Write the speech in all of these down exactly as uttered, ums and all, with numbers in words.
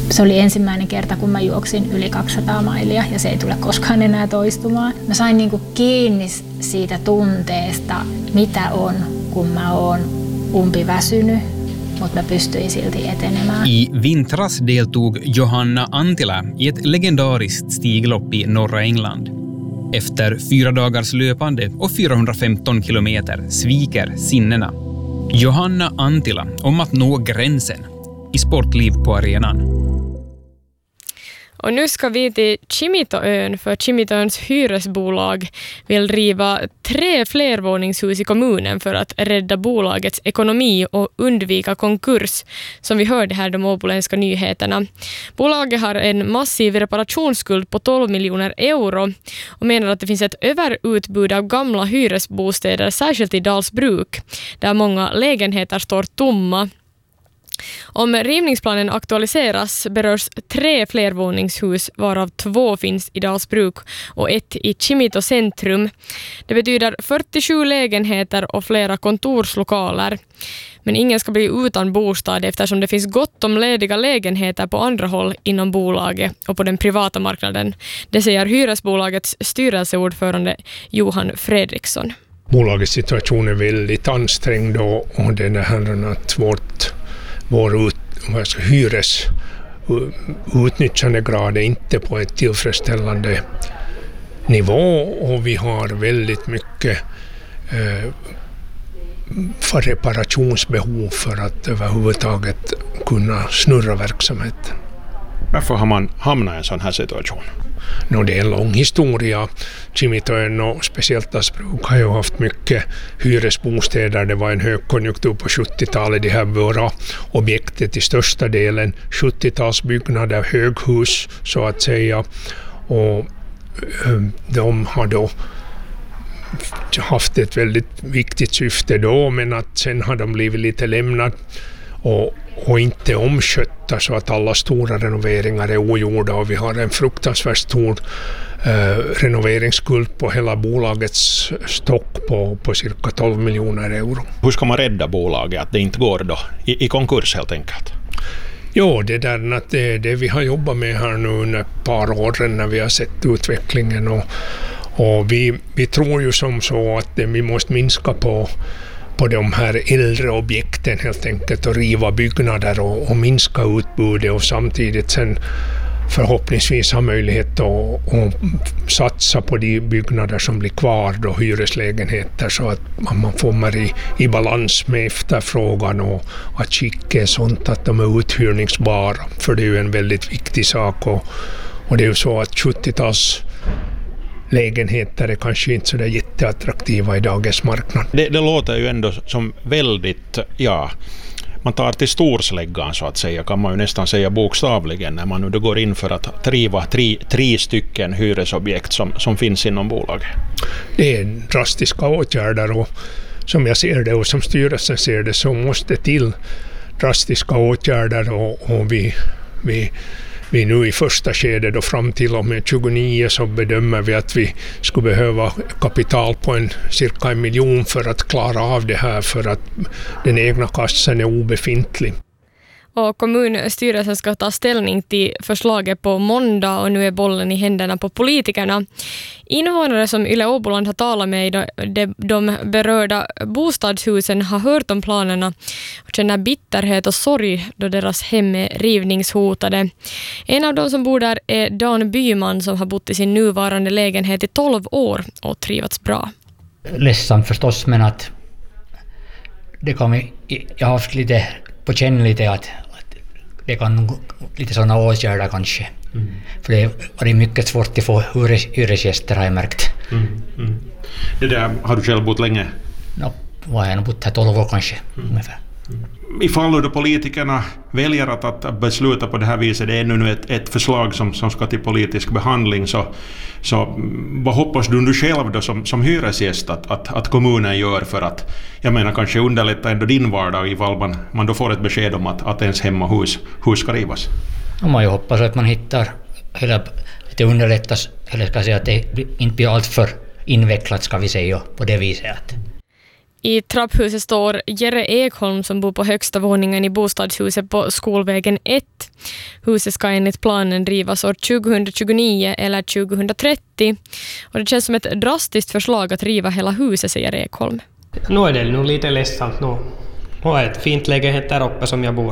Se oli ensimmäinen kerta, kun mä juoksin yli kaksisataa mailia ja se ei tule koskaan enää toistumaan. Mä sain niinku kiinni siitä tunteesta, mitä on, kun mä oon umpiväsynyt, mutta mä pystyin silti etenemään. I vintras deltog Johanna Antila i ett legendariskt stiglopp i norra England. Efter fyra dagars löpande och fyrahundrafemton kilometer sviker sinnena. Johanna Antila om att nå gränsen i sportliv på arenan. Och nu ska vi till Kimitoön, för Kimitoöns hyresbolag vill riva tre flervåningshus i kommunen för att rädda bolagets ekonomi och undvika konkurs, som vi hörde här i de åboländska nyheterna. Bolaget har en massiv reparationsskuld på tolv miljoner euro och menar att det finns ett överutbud av gamla hyresbostäder, särskilt i Dalsbruk, där många lägenheter står tomma. Om rivningsplanen aktualiseras berörs tre flervåningshus, varav två finns i Dalsbruk och ett i Kimito centrum. Det betyder fyrtiosju lägenheter och flera kontorslokaler. Men ingen ska bli utan bostad eftersom det finns gott om lediga lägenheter på andra håll inom bolaget och på den privata marknaden. Det säger hyresbolagets styrelseordförande Johan Fredriksson. Bolagets situation är väldigt ansträngd och, och det är det här att vårt Vår ut, hyres utnyttjandegrad är inte på ett tillfredsställande nivå och vi har väldigt mycket eh, för reparationsbehov för att överhuvudtaget kunna snurra verksamheten. Varför har man hamnat i en sån här situation? No, det är en lång historia. Kimitoön och speciellt Dalsbruk har ju haft mycket hyresbostäder. Det var en högkonjunktur på sjuttiotalet. Det här våra objektet i största delen sjuttiotalsbyggnader, höghus så att säga. Och de har då haft ett väldigt viktigt syfte då, men att sen har de blivit lite lämnade och och inte omskötta så att alla stora renoveringar är ogjorda och vi har en fruktansvärt stor eh, renoveringsskuld på hela bolagets stock på, på cirka tolv miljoner euro. Hur ska man rädda bolaget att det inte går då i, i konkurs helt enkelt? Jo, det där att det, det vi har jobbat med här nu under ett par år när vi har sett utvecklingen och, och vi, vi tror ju som så att det, vi måste minska på på de här äldre objekten helt enkelt och riva byggnader och, och minska utbudet och samtidigt sen förhoppningsvis ha möjlighet att, att satsa på de byggnader som blir kvar då, hyreslägenheter, så att man får i, i balans med efterfrågan och att skicka sånt att de är uthyrningsbara, för det är ju en väldigt viktig sak och, och det är ju så att sjuttio-tals lägenheter är kanske inte så där jätteattraktiva i dagens marknad. Det, det låter ju ändå som väldigt, ja, man tar till storsläggan så att säga, kan man ju nästan säga bokstavligen, när man nu då går in för att driva tre, tre stycken hyresobjekt som, som finns inom bolaget. Det är drastiska åtgärder och som jag ser det och som styrelsen ser det så måste till drastiska åtgärder och, och vi, vi Vi nu i första skedet och fram till och med tjugonio så bedömer vi att vi skulle behöva kapital på en cirka en miljon för att klara av det här, för att den egna kassan är obefintlig. Och kommunstyrelsen ska ta ställning till förslaget på måndag och nu är bollen i händerna på politikerna. Invånare som Yle Åboland har talat med i de, de berörda bostadshusen har hört om planerna och känner bitterhet och sorg då deras hem är rivningshotade. En av de som bor där är Dan Byman som har bott i sin nuvarande lägenhet i tolv år och trivats bra. Ledsamt förstås, men att det kommer, jag har haft lite på känn lite att, att det kan lite sådana åtgärder kanske. Mm. För det var det mycket svårt att få hyresgäster, har jag märkt. Mm. Mm. Det där, har du själv bott länge? No, var jag nog bott här tolv år kanske. Mm. Ungefär. Mm. Ifall då politikerna väljer att, att besluta på det här viset, det är nu ett, ett förslag som, som ska till politisk behandling, så, så vad hoppas du, du själv då som, som hyresgäst att, att, att kommunen gör för att, jag menar kanske underlätta ändå din vardag ifall man, man då får ett besked om att, att ens hem och hus, hus ska rivas? Och man ju hoppas att man hittar, eller att det underlättas, eller ska säga att det inte blir allt för invecklat, ska vi säga på det viset. I trapphuset står Jere Ekholm som bor på högsta våningen i bostadshuset på Skolvägen ett. Huset ska enligt planen drivas år tjugohundratjugonio eller tjugohundratrettio. Och det känns som ett drastiskt förslag att riva hela huset, säger Ekholm. Nu är det nog lite ledsamt. Nu, nu är ett fint lägenhet där uppe som jag bor.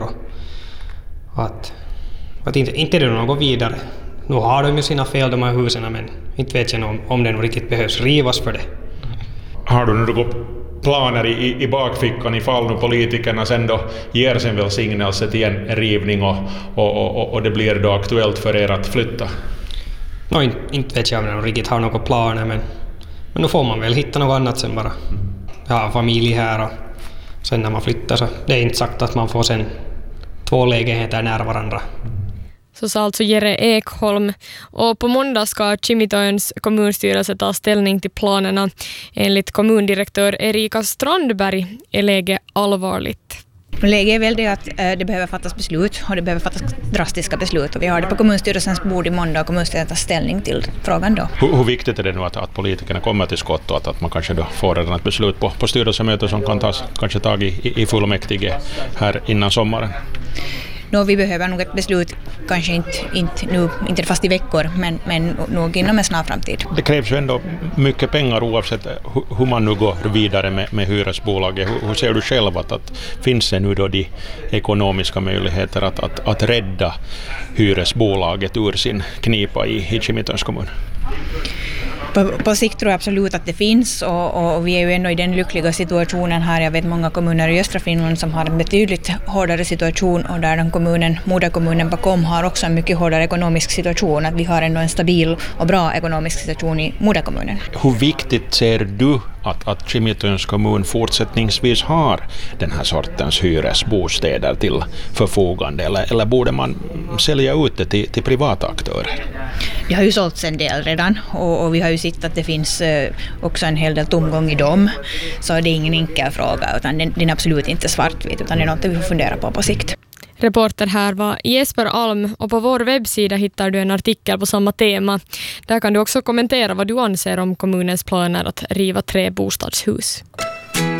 Och att, att inte, inte det är något vidare. Nu har de ju sina fel de här husen, men inte vet jag om, om det nog riktigt behövs rivas för det. Har du några planer i, i bakfickan ifall nu politikerna sen då ger sin välsignelse till en rivning och, och, och, och det blir då aktuellt för er att flytta? No, inte, inte vet jag om de riktigt har några planer, men, men nu får man väl hitta något annat sen bara. Jag har en familj här och sen när man flyttar så det är inte sagt att man får sen två lägenheter nära varandra. Så sa alltså Jere Ekholm. Och på måndag ska Kimitoöns kommunstyrelse ta ställning till planerna. Enligt kommundirektör Erika Strandberg är läget allvarligt. Läget är väl det att det behöver fattas beslut och det behöver fattas drastiska beslut. Och vi har det på kommunstyrelsens bord i måndag och kommunstyrelsen tar ställning till frågan då. Hur, hur viktigt är det nu att, att politikerna kommer till skott och att, att man kanske då får redan ett beslut på, på styrelsemöte som kan tas kanske tag i, i fullmäktige här innan sommaren? Nå, vi behöver nog ett beslut, kanske inte, inte, nu, inte fast i veckor, men, men nog inom en snar framtid. Det krävs ju ändå mycket pengar oavsett hur man nu går vidare med, med hyresbolaget. Hur, hur ser du själv att, att finns det nu då de ekonomiska möjligheter att, att, att rädda hyresbolaget ur sin knipa i, i Kimitoöns kommun? På, på sikt tror jag absolut att det finns och, och vi är ju ändå i den lyckliga situationen här. Jag vet många kommuner i östra Finland som har en betydligt hårdare situation och där den kommunen, moderkommunen bakom har också en mycket hårdare ekonomisk situation. Att vi har ändå en stabil och bra ekonomisk situation i moderkommunen. Hur viktigt ser du att, att Kimitoöns kommun fortsättningsvis har den här sortens hyresbostäder till förfogande eller, eller borde man sälja ut det till, till privata aktörer? Det har ju sålts en del redan och, och vi har ju sett att det finns eh, också en hel del tomgång i dem. Så det är ingen enkel fråga utan den, den är absolut inte svartvit utan det är något vi får fundera på på sikt. Reporter här var Jesper Alm och på vår webbsida hittar du en artikel på samma tema. Där kan du också kommentera vad du anser om kommunens planer att riva tre bostadshus.